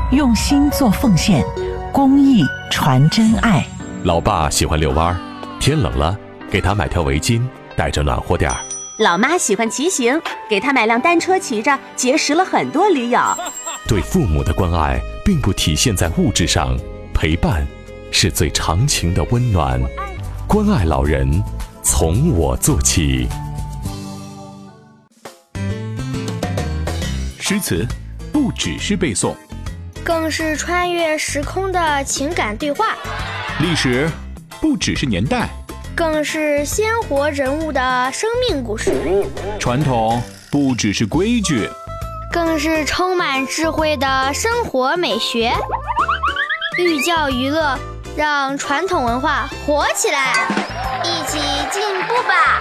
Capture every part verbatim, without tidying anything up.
用心做奉献，公益传真爱。 老爸喜欢遛弯，天冷了给他买条围巾，带着暖和点儿。 老妈喜欢骑行，给他买辆单车骑着，结识了很多驴友。 对父母的关爱并不体现在物质上，陪伴是最长情的温暖。关爱老人，从我做起。 诗词不只是背诵， 更是穿越时空的情感对话； 历史不只是年代， 更是鲜活人物的生命故事； 传统不只是规矩， 更是充满智慧的生活美学。寓教于乐，让传统文化活起来，一起进步吧！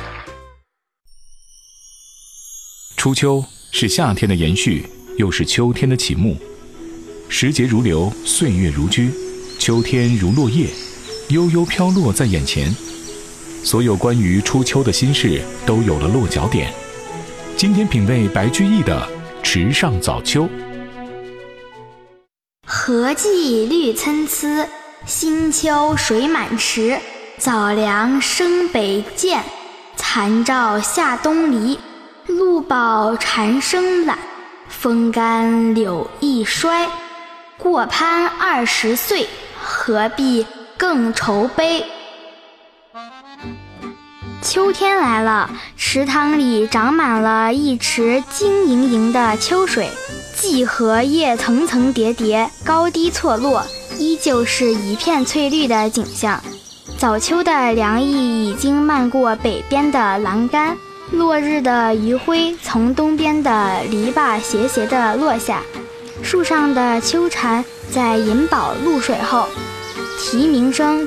初秋是夏天的延续，又是秋天的启幕。时节如流，岁月如驹，秋天如落叶，悠悠飘落在眼前。所有关于初秋的心事都有了落脚点。今天品味白居易的《池上早秋》。 荷季绿参差，新秋水满池。早凉生北涧，残照下东篱。露饱蝉声懒，风干柳易衰。过攀二十岁，何必更愁悲。秋天来了，池塘里长满了一池晶莹莹的秋水，荠荷叶层层叠叠，高低错落，依旧是一片翠绿的景象。早秋的凉意已经漫过北边的栏杆，落日的余晖从东边的篱笆斜斜地落下，树上的秋蝉在引饱露水后，啼鸣声